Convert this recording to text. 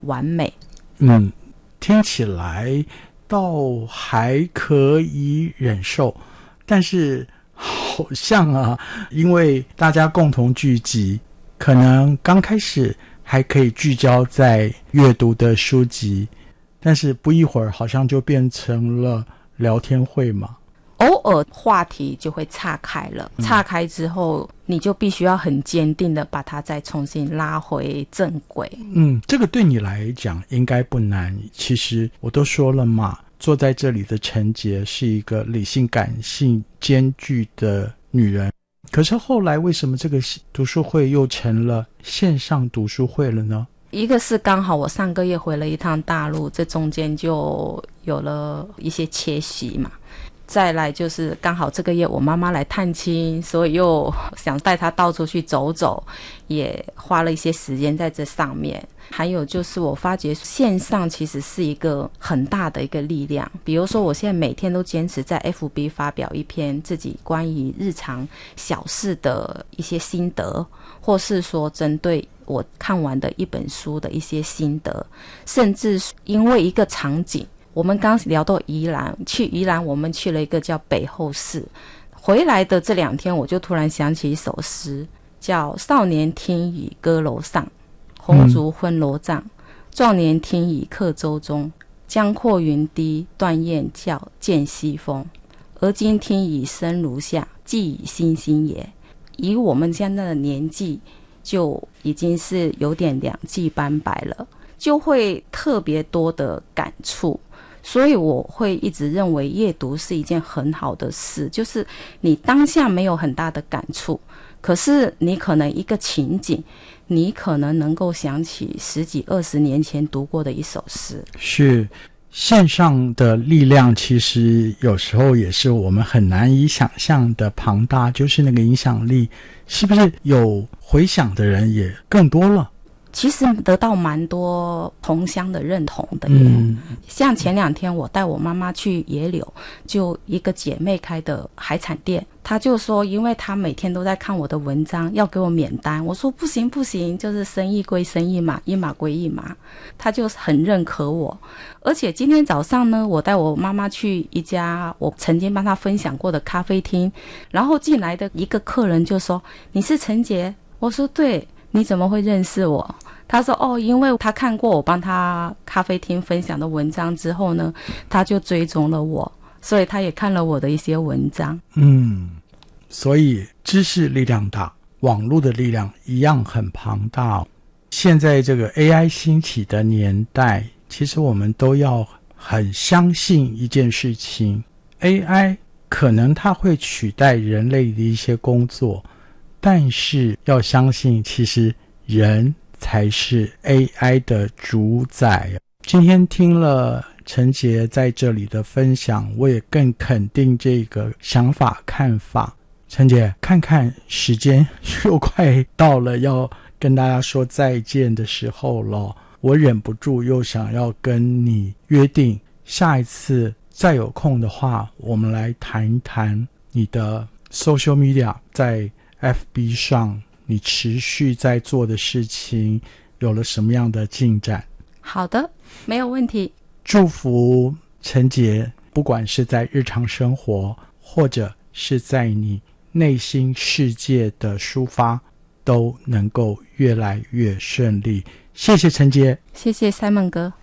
完美。 听起来倒还可以忍受，但是好像因为大家共同聚集，可能刚开始还可以聚焦在阅读的书籍，但是不一会儿好像就变成了聊天会嘛。 偶尔话题就会岔开了，岔开之后你就必须要很坚定的把它再重新拉回正轨。 这个对你来讲应该不难。其实我都说了嘛，坐在这里的陈杰是一个理性感性兼具的女人，可是后来为什么这个读书会又成了线上读书会了呢？ 一个是刚好我上个月回了一趟大陆，这中间就有了一些缺席嘛。再来就是刚好这个月我妈妈来探亲，所以又想带她到处去走走，也花了一些时间在这上面。还有就是我发觉线上其实是一个很大的一个力量，比如说我现在每天都坚持在 FB 发表一篇自己关于日常小事的一些心得，或是说针对我看完的一本书的一些心得，甚至因为一个场景，我们刚聊到宜兰，去宜兰我们去了一个叫北后寺，回来的这2天我就突然想起一首诗，叫少年听雨歌楼上，红烛昏罗帐，壮年听雨客舟中，江阔云低，断雁叫，见西风。而今听雨声如下，寄与星星也。以我们现在的年纪，就已经是有点两鬓斑白了，就会特别多的感触。所以我会一直认为阅读是一件很好的事，就是你当下没有很大的感触，可是你可能一个情景，你可能能够想起10几20年前读过的一首诗。 是，线上的力量其实有时候也是我们很难以想象的庞大，就是那个影响力是不是有回响的人也更多了？ 其实得到蛮多同乡的认同的耶。像前2天我带我妈妈去野柳，就一个姐妹开的海产店，她就说因为她每天都在看我的文章，要给我免单。我说不行不行，就是生意归生意嘛，一码归一码。她就很认可我。而且今天早上呢，我带我妈妈去一家我曾经帮她分享过的咖啡厅，然后进来的一个客人就说，你是陈杰？我说对，你怎么会认识我？他说因为他看过我帮他咖啡厅分享的文章之后呢，他就追踪了我，所以他也看了我的一些文章。 所以知识力量大，网络的力量一样很庞大。现在这个 AI 兴起的年代，其实我们都要很相信一件事情， AI 可能它会取代人类的一些工作，但是要相信其实人才是 AI 的主宰。今天听了陈杰在这里的分享，我也更肯定这个想法看法。陈杰，看看时间又快到了要跟大家说再见的时候了，我忍不住又想要跟你约定，下一次再有空的话，我们来谈一谈你的 social media， 在 FB 上你持续在做的事情有了什么样的进展？ 好的，没有问题。 祝福陈杰，不管是在日常生活或者是在你内心世界的抒发，都能够越来越顺利。谢谢陈杰。 谢谢 Simon 哥。